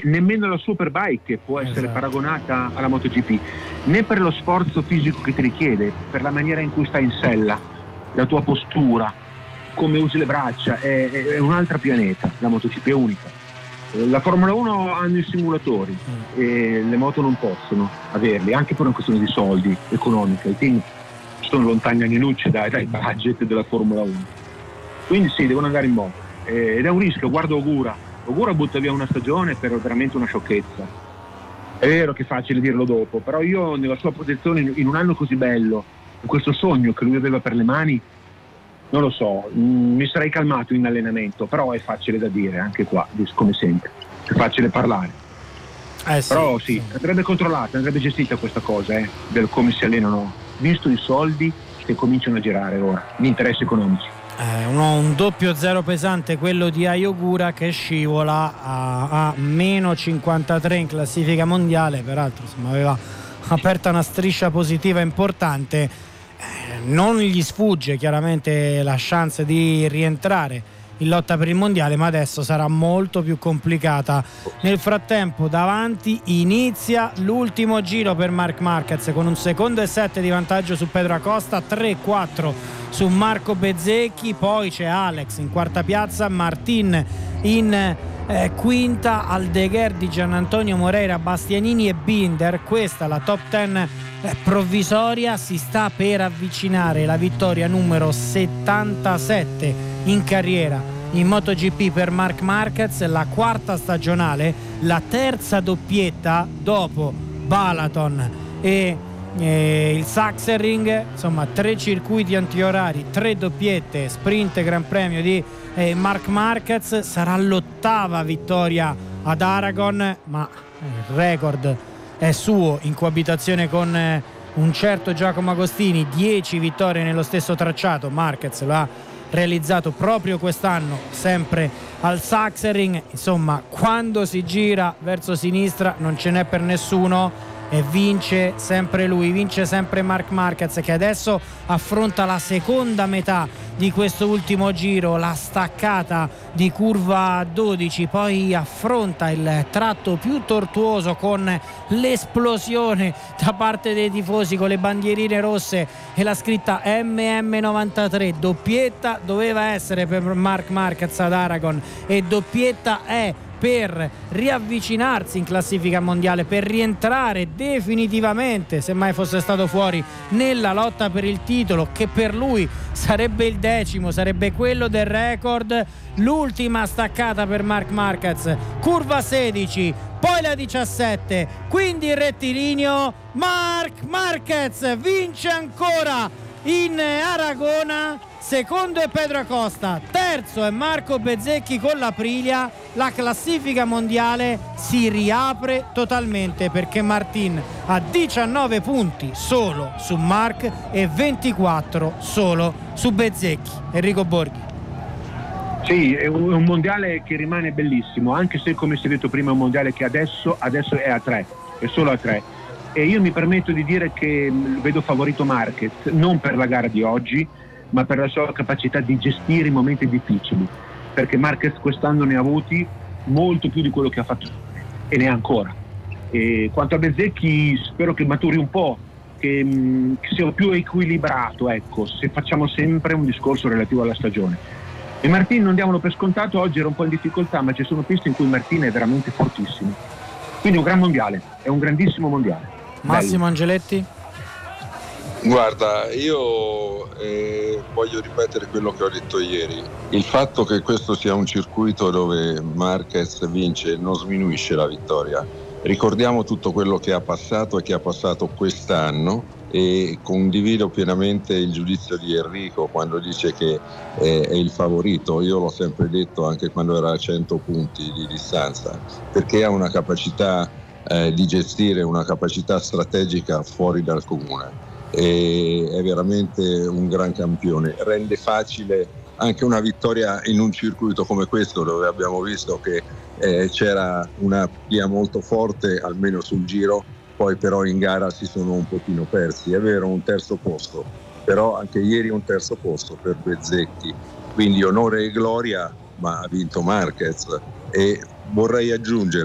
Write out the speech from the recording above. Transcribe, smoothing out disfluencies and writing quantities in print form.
nemmeno la Superbike può essere paragonata alla MotoGP, né per lo sforzo fisico che ti richiede, per la maniera in cui stai in sella, la tua postura, come usi le braccia, è un altro pianeta. La MotoGP è unica. La Formula 1 hanno i simulatori e le moto non possono averli, anche per una questione di soldi economica. I team sono lontani anni luce dai budget della Formula 1, quindi sì, devono andare in moto ed è un rischio. Guarda Ogura butta via una stagione per veramente una sciocchezza. È vero che è facile dirlo dopo, però io nella sua posizione in un anno così bello, in questo sogno che lui aveva per le mani, non lo so, mi sarei calmato in allenamento, però è facile da dire anche qua, come sempre, è facile parlare. Sì, però sì, andrebbe controllata, andrebbe gestita questa cosa del come si allenano, visto i soldi che cominciano a girare ora, gli interessi economici. Un doppio zero pesante quello di Ayogura, che scivola a meno 53 in classifica mondiale. Peraltro insomma, aveva aperta una striscia positiva importante. Non gli sfugge chiaramente la chance di rientrare in lotta per il mondiale, ma adesso sarà molto più complicata. Nel frattempo davanti inizia l'ultimo giro per Marc Marquez con un 2,7 di vantaggio su Pedro Acosta, 3,4 su Marco Bezzecchi, poi c'è Alex in quarta piazza, Martin in quinta, Aldeguer di Gianantonio Moreira, Bastianini e Binder. Questa la top 10 provvisoria. Si sta per avvicinare la vittoria numero 77 in carriera in MotoGP per Marc Marquez, la quarta stagionale, la terza doppietta dopo Balaton e il Sachsenring, insomma 3 circuiti antiorari, 3 doppiette, sprint, Gran Premio di Marc Marquez. Sarà l'8ª vittoria ad Aragon, ma il record è suo in coabitazione con un certo Giacomo Agostini, 10 vittorie nello stesso tracciato. Marquez lo ha realizzato proprio quest'anno sempre al Sachsenring. Insomma, quando si gira verso sinistra non ce n'è per nessuno e vince sempre lui, vince sempre Marc Marquez, che adesso affronta la seconda metà di questo ultimo giro, la staccata di curva 12, poi affronta il tratto più tortuoso con l'esplosione da parte dei tifosi con le bandierine rosse e la scritta MM93. Doppietta doveva essere per Marc Marquez ad Aragon e doppietta è per riavvicinarsi in classifica mondiale, per rientrare definitivamente, se mai fosse stato fuori, nella lotta per il titolo, che per lui sarebbe il 10º, sarebbe quello del record. L'ultima staccata per Marc Marquez, curva 16, poi la 17, quindi il rettilineo. Marc Marquez vince ancora in Aragona, secondo è Pedro Acosta, terzo è Marco Bezzecchi con l'Aprilia. La classifica mondiale si riapre totalmente perché Martin ha 19 punti solo su Marc e 24 solo su Bezzecchi. Enrico Borghi. Sì, è un mondiale che rimane bellissimo, anche se, come si è detto prima, è un mondiale che adesso è a 3, è solo a 3. E io mi permetto di dire che vedo favorito Marquez, non per la gara di oggi, ma per la sua capacità di gestire i momenti difficili, perché Marquez quest'anno ne ha avuti molto più di quello che ha fatto e ne ha ancora. E quanto a Bezzecchi, spero che maturi un po', che sia più equilibrato, ecco, se facciamo sempre un discorso relativo alla stagione. E Martin non diamolo per scontato, oggi era un po' in difficoltà, ma ci sono piste in cui Martin è veramente fortissimo. Quindi un gran mondiale, è un grandissimo mondiale. Massimo Bello. Angeletti? Guarda, io voglio ripetere quello che ho detto ieri. Il fatto che questo sia un circuito dove Marquez vince non sminuisce la vittoria. Ricordiamo tutto quello che ha passato e che ha passato quest'anno, e condivido pienamente il giudizio di Enrico quando dice che è il favorito. Io l'ho sempre detto anche quando era a 100 punti di distanza, perché ha una capacità di gestire, una capacità strategica fuori dal comune. E è veramente un gran campione, rende facile anche una vittoria in un circuito come questo, dove abbiamo visto che c'era una via molto forte almeno sul giro, poi però in gara si sono un pochino persi. È vero, un terzo posto, però anche ieri un terzo posto per Bezzecchi, quindi onore e gloria, ma ha vinto Marquez. E vorrei aggiungere